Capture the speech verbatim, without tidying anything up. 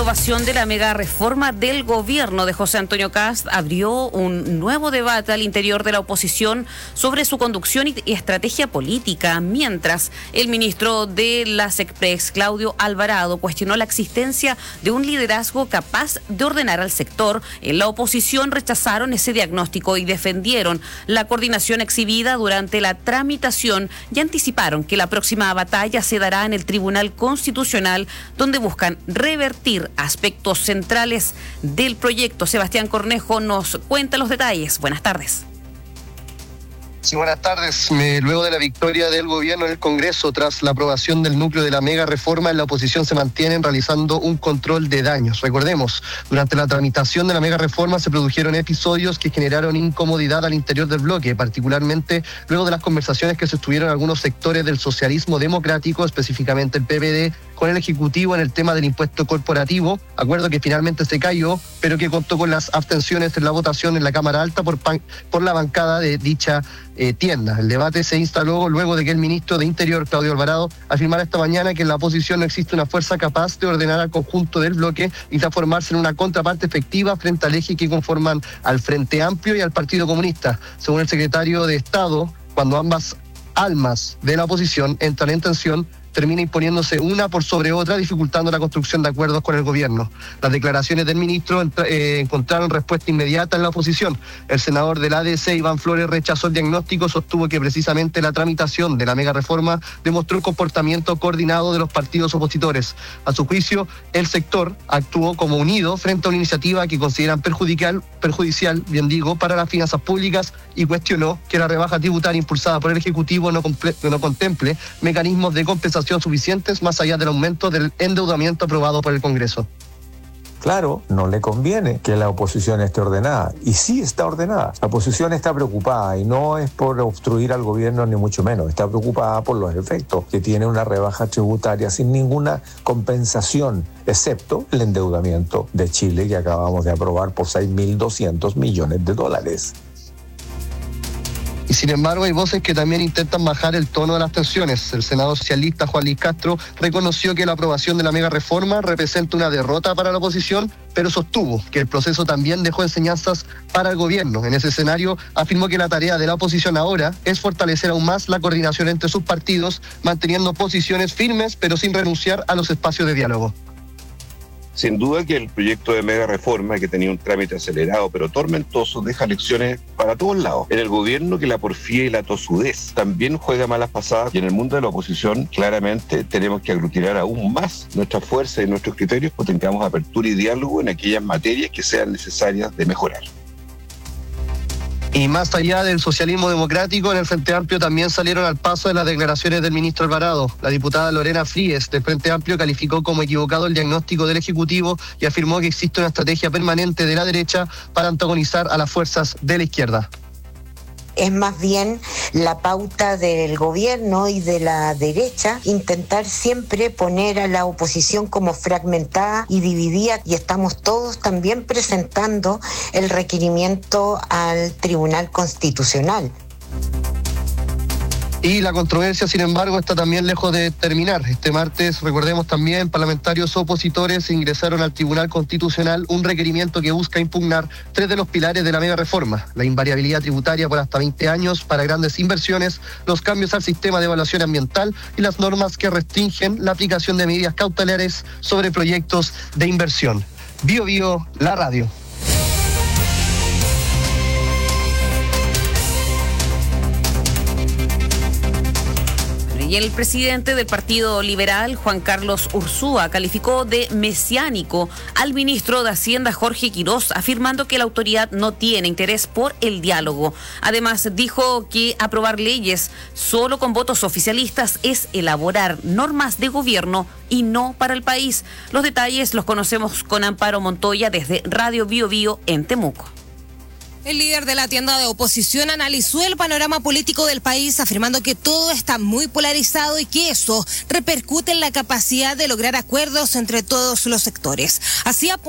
aprobación de la mega reforma del gobierno de José Antonio Kast abrió un nuevo debate al interior de la oposición sobre su conducción y estrategia política, mientras el ministro de la SECPRES, Claudio Alvarado, cuestionó la existencia de un liderazgo capaz de ordenar al sector. En la oposición rechazaron ese diagnóstico y defendieron la coordinación exhibida durante la tramitación y anticiparon que la próxima batalla se dará en el Tribunal Constitucional, donde buscan revertir aspectos centrales del proyecto. Sebastián Cornejo nos cuenta los detalles. Buenas tardes. Sí, buenas tardes. Me, luego de la victoria del gobierno en el Congreso tras la aprobación del núcleo de la mega reforma, en la oposición se mantienen realizando un control de daños. Recordemos, durante la tramitación de la mega reforma se produjeron episodios que generaron incomodidad al interior del bloque, particularmente luego de las conversaciones que se estuvieron en algunos sectores del socialismo democrático, específicamente el P P D, con el Ejecutivo en el tema del impuesto corporativo, acuerdo que finalmente se cayó, pero que contó con las abstenciones en la votación en la Cámara Alta por, pan, por la bancada de dicha eh, tienda. El debate se instaló luego de que el ministro de Interior, Claudio Alvarado, afirmara esta mañana que en la oposición no existe una fuerza capaz de ordenar al conjunto del bloque y transformarse en una contraparte efectiva frente al eje que conforman al Frente Amplio y al Partido Comunista. Según el secretario de Estado, cuando ambas almas de la oposición entran en tensión, termina imponiéndose una por sobre otra, dificultando la construcción de acuerdos con el gobierno. Las declaraciones del ministro eh, encontraron respuesta inmediata en la oposición. El senador del A D C, Iván Flores, rechazó el diagnóstico, sostuvo que precisamente la tramitación de la mega reforma demostró el comportamiento coordinado de los partidos opositores. A su juicio, el sector actuó como unido frente a una iniciativa que consideran perjudicial, perjudicial, bien digo, para las finanzas públicas, y cuestionó que la rebaja tributaria impulsada por el Ejecutivo no, comple- no contemple mecanismos de compensación suficientes más allá del aumento del endeudamiento aprobado por el Congreso. Claro, no le conviene que la oposición esté ordenada, y sí está ordenada. La oposición está preocupada y no es por obstruir al gobierno ni mucho menos, está preocupada por los efectos que tiene una rebaja tributaria sin ninguna compensación, excepto el endeudamiento de Chile que acabamos de aprobar por seis mil doscientos millones de dólares. Y sin embargo hay voces que también intentan bajar el tono de las tensiones. El senador socialista Juan Luis Castro reconoció que la aprobación de la mega reforma representa una derrota para la oposición, pero sostuvo que el proceso también dejó enseñanzas para el gobierno. En ese escenario afirmó que la tarea de la oposición ahora es fortalecer aún más la coordinación entre sus partidos, manteniendo posiciones firmes pero sin renunciar a los espacios de diálogo. Sin duda que el proyecto de mega reforma, que tenía un trámite acelerado pero tormentoso, deja lecciones para todos lados. En el gobierno, que la porfía y la tosudez también juega malas pasadas, y en el mundo de la oposición claramente tenemos que aglutinar aún más nuestra fuerza y nuestros criterios, porque tengamos apertura y diálogo en aquellas materias que sean necesarias de mejorar. Y más allá del socialismo democrático, en el Frente Amplio también salieron al paso de las declaraciones del ministro Alvarado. La diputada Lorena Fríes, del Frente Amplio, calificó como equivocado el diagnóstico del Ejecutivo y afirmó que existe una estrategia permanente de la derecha para antagonizar a las fuerzas de la izquierda. Es más bien la pauta del gobierno y de la derecha intentar siempre poner a la oposición como fragmentada y dividida, y estamos todos también presentando el requerimiento al Tribunal Constitucional. Y la controversia, sin embargo, está también lejos de terminar. Este martes, recordemos también, parlamentarios opositores ingresaron al Tribunal Constitucional un requerimiento que busca impugnar tres de los pilares de la mega reforma: la invariabilidad tributaria por hasta veinte años para grandes inversiones, los cambios al sistema de evaluación ambiental y las normas que restringen la aplicación de medidas cautelares sobre proyectos de inversión. Bio Bio, la radio. Y el presidente del Partido Liberal, Juan Carlos Ursúa, calificó de mesiánico al ministro de Hacienda, Jorge Quirós, afirmando que la autoridad no tiene interés por el diálogo. Además, dijo que aprobar leyes solo con votos oficialistas es elaborar normas de gobierno y no para el país. Los detalles los conocemos con Amparo Montoya desde Radio Bio Bio en Temuco. El líder de la tienda de oposición analizó el panorama político del país, afirmando que todo está muy polarizado y que eso repercute en la capacidad de lograr acuerdos entre todos los sectores. Así